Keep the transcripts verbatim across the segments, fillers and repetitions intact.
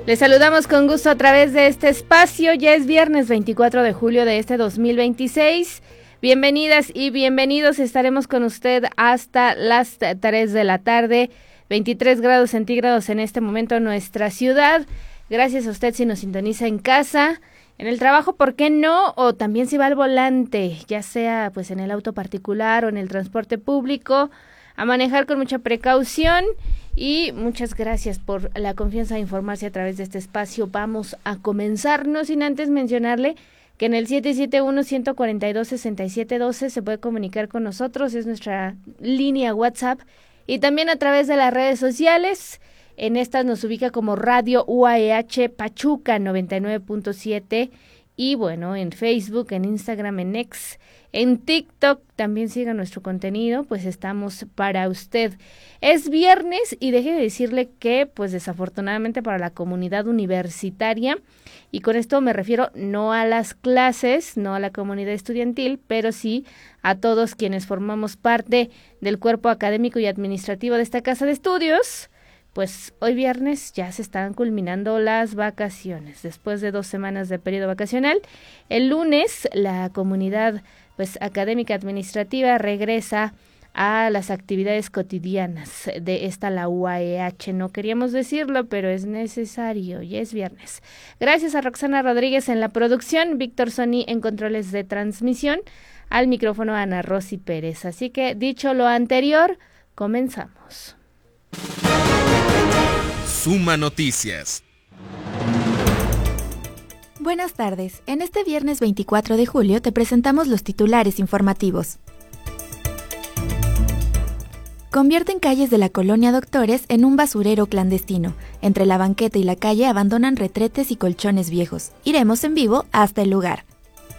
Les saludamos con gusto a través de este espacio. Ya es viernes veinticuatro de julio de este dos mil veintiséis. Bienvenidas y bienvenidos. Estaremos con usted hasta las tres de la tarde. veintitrés grados centígrados en este momento en nuestra ciudad. Gracias a usted si nos sintoniza en casa, en el trabajo, ¿por qué no? O también si va al volante, ya sea pues en el auto particular o en el transporte público, a manejar con mucha precaución. Y muchas gracias por la confianza de informarse a través de este espacio. Vamos a comenzar, no sin antes mencionarle que en el siete siete uno, uno cuatro dos, seis siete uno dos se puede comunicar con nosotros, es nuestra línea WhatsApp, y también a través de las redes sociales. En estas nos ubica como Radio U A E H Pachuca noventa y nueve punto siete, y bueno, en Facebook, en Instagram, en X, en TikTok, también siga nuestro contenido, pues estamos para usted. Es viernes y deje de decirle que, pues desafortunadamente para la comunidad universitaria, y con esto me refiero no a las clases, no a la comunidad estudiantil, pero sí a todos quienes formamos parte del cuerpo académico y administrativo de esta casa de estudios, pues hoy viernes ya se están culminando las vacaciones. Después de dos semanas de periodo vacacional, el lunes la comunidad pues académica administrativa regresa a las actividades cotidianas de esta la U A E H. No queríamos decirlo, pero es necesario, y es viernes. Gracias a Roxana Rodríguez en la producción, Víctor Sony en controles de transmisión, al micrófono Ana Rosy Pérez. Así que, dicho lo anterior, comenzamos. Suma Noticias. Buenas tardes. En este viernes veinticuatro de julio te presentamos los titulares informativos. Convierten calles de la colonia Doctores en un basurero clandestino. Entre la banqueta y la calle abandonan retretes y colchones viejos. Iremos en vivo hasta el lugar.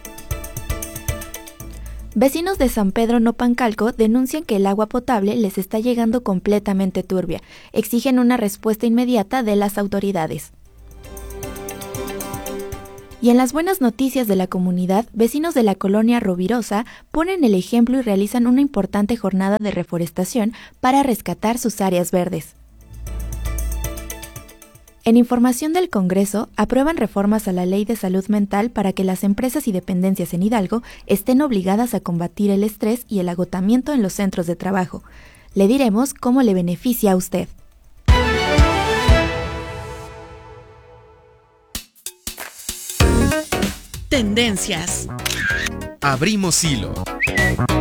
Vecinos de San Pedro Nopancalco denuncian que el agua potable les está llegando completamente turbia. Exigen una respuesta inmediata de las autoridades. Y en las buenas noticias de la comunidad, vecinos de la colonia Rovirosa ponen el ejemplo y realizan una importante jornada de reforestación para rescatar sus áreas verdes. En información del Congreso, aprueban reformas a la Ley de Salud Mental para que las empresas y dependencias en Hidalgo estén obligadas a combatir el estrés y el agotamiento en los centros de trabajo. Le diremos cómo le beneficia a usted. Tendencias. Abrimos hilo.